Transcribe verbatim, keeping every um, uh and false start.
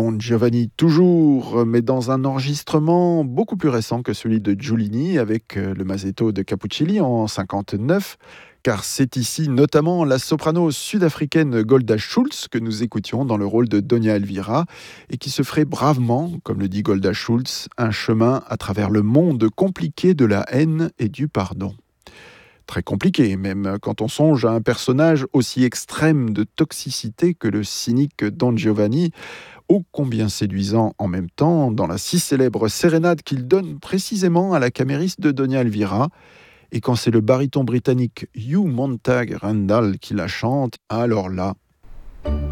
Don Giovanni toujours, mais dans un enregistrement beaucoup plus récent que celui de Giulini avec le Mazzetto de Capuccilli en cinquante-neuf, car c'est ici notamment la soprano sud-africaine Golda Schultz que nous écoutions dans le rôle de Donia Elvira et qui se ferait bravement, comme le dit Golda Schultz, un chemin à travers le monde compliqué de la haine et du pardon. Très compliqué, même quand on songe à un personnage aussi extrême de toxicité que le cynique Don Giovanni, ô combien séduisant en même temps dans la si célèbre sérénade qu'il donne précisément à la camériste de Donia Elvira. Et quand c'est le baryton britannique Hugh Montag Randall qui la chante, alors là...